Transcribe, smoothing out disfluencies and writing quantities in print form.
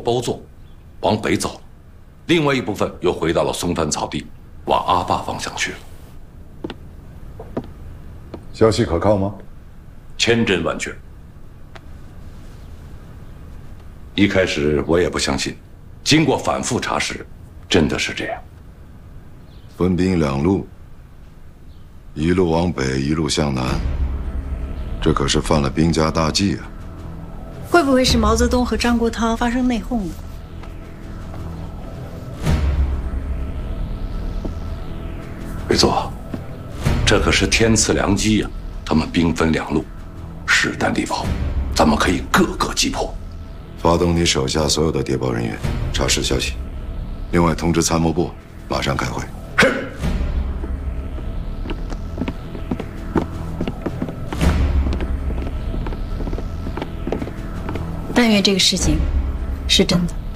包座，往北走，另外一部分又回到了松滩草地，往阿坝方向去了。 消息可靠吗？ 千真万确。一开始我也不相信，经过反复查实，真的是这样。 分兵两路，一路往北，一路向南，这可是犯了兵家大忌啊！ 会不会是毛泽东和张国焘发生内讧呢？ 伟作，这可是天赐良机呀！他们兵分两路，势单力薄，咱们可以各个击破。 发动你手下所有的谍报人员，查实消息。另外通知参谋部，马上开会。 是。 但愿这个事情是真的。